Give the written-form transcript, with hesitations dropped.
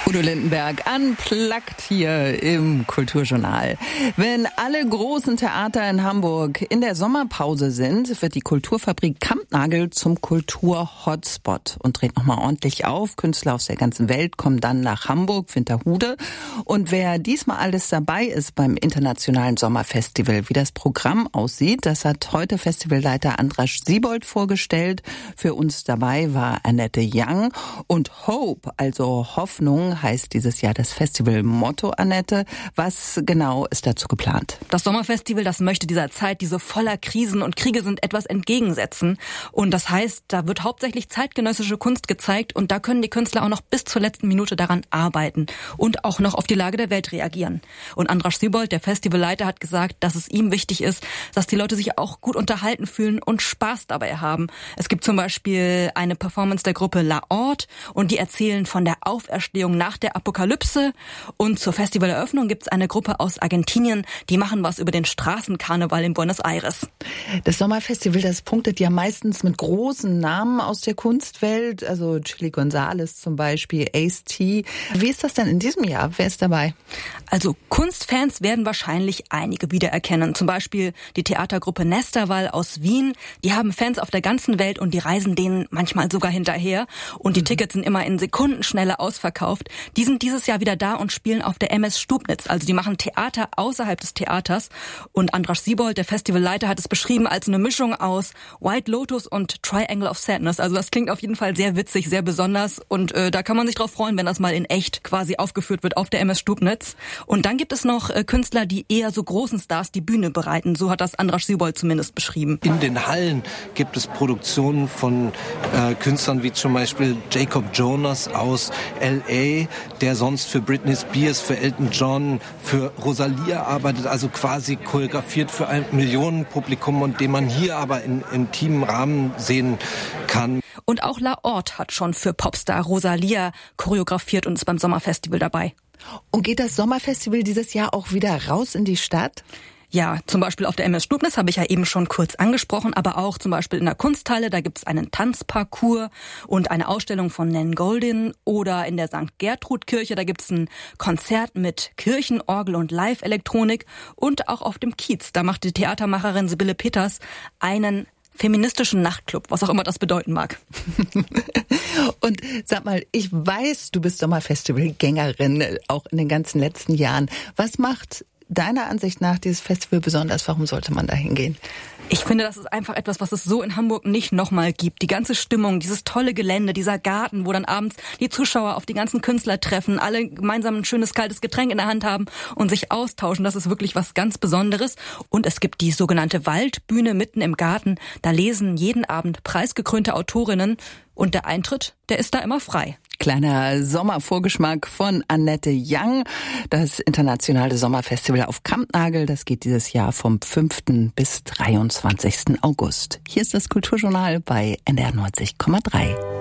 Udo Lindenberg unplugged hier im Kulturjournal. Wenn alle großen Theater in Hamburg in der Sommerpause sind, wird die Kulturfabrik Kampnagel zum Kultur-Hotspot und dreht nochmal ordentlich auf. Künstler aus der ganzen Welt kommen dann nach Hamburg, Winterhude. Und wer diesmal alles dabei ist beim internationalen Sommerfestival, wie das Programm aussieht, das hat heute Festivalleiter Andras Siebold vorgestellt. Für uns dabei war Annette Young und Hope, also Hoffnung, heißt dieses Jahr das Festivalmotto, Annette. Was genau ist dazu geplant? Das Sommerfestival, das möchte dieser Zeit, die so voller Krisen und Kriege sind, etwas entgegensetzen. Und das heißt, da wird hauptsächlich zeitgenössische Kunst gezeigt und da können die Künstler auch noch bis zur letzten Minute daran arbeiten und auch noch auf die Lage der Welt reagieren. Und Andras Siebold, der Festivalleiter, hat gesagt, dass es ihm wichtig ist, dass die Leute sich auch gut unterhalten fühlen und Spaß dabei haben. Es gibt zum Beispiel eine Performance der Gruppe La Horde und die erzählen von der Auferstehung nach der Apokalypse. Und zur Festivaleröffnung gibt es eine Gruppe aus Argentinien, die machen was über den Straßenkarneval in Buenos Aires. Das Sommerfestival, das punktet ja meistens mit großen Namen aus der Kunstwelt, also Chili González zum Beispiel, Ace-T. Wie ist das denn in diesem Jahr? Wer ist dabei? Also Kunstfans werden wahrscheinlich einige wiedererkennen. Zum Beispiel die Theatergruppe Nesterwall aus Wien. Die haben Fans auf der ganzen Welt und die reisen denen manchmal sogar hinterher. Und die Tickets sind immer in Sekundenschnelle ausverkauft. Die sind dieses Jahr wieder da und spielen auf der MS Stubnitz. Also die machen Theater außerhalb des Theaters. Und Andras Siebold, der Festivalleiter, hat es beschrieben als eine Mischung aus White Lotus und Triangle of Sadness. Also das klingt auf jeden Fall sehr witzig, sehr besonders. Und da kann man sich drauf freuen, wenn das mal in echt quasi aufgeführt wird auf der MS Stubnitz. Und dann gibt es noch Künstler, die eher so großen Stars die Bühne bereiten. So hat das Andras Siebold zumindest beschrieben. In den Hallen gibt es Produktionen von Künstlern wie zum Beispiel Jacob Jonas aus L.A., der sonst für Britney Spears, für Elton John, für Rosalia arbeitet, also quasi choreografiert für ein Millionenpublikum und den man hier aber in intimen Rahmen sehen kann. Und auch La Horde hat schon für Popstar Rosalia choreografiert und ist beim Sommerfestival dabei. Und geht das Sommerfestival dieses Jahr auch wieder raus in die Stadt? Ja, zum Beispiel auf der MS Stubnitz habe ich ja eben schon kurz angesprochen, aber auch zum Beispiel in der Kunsthalle, da gibt es einen Tanzparcours und eine Ausstellung von Nan Goldin oder in der St. Gertrud-Kirche, da gibt es ein Konzert mit Kirchenorgel und Live-Elektronik und auch auf dem Kiez, da macht die Theatermacherin Sibylle Peters einen feministischen Nachtclub, was auch immer das bedeuten mag. Und sag mal, ich weiß, du bist Sommerfestivalgängerin, auch in den ganzen letzten Jahren. Was macht deiner Ansicht nach dieses Festival besonders? Warum sollte man da hingehen? Ich finde, das ist einfach etwas, was es so in Hamburg nicht nochmal gibt. Die ganze Stimmung, dieses tolle Gelände, dieser Garten, wo dann abends die Zuschauer auf die ganzen Künstler treffen, alle gemeinsam ein schönes kaltes Getränk in der Hand haben und sich austauschen. Das ist wirklich was ganz Besonderes. Und es gibt die sogenannte Waldbühne mitten im Garten. Da lesen jeden Abend preisgekrönte Autorinnen und der Eintritt, der ist da immer frei. Kleiner Sommervorgeschmack von Annette Young. Das internationale Sommerfestival auf Kampnagel, das geht dieses Jahr vom 5. bis 23. August. Hier ist das Kulturjournal bei NDR 90,3.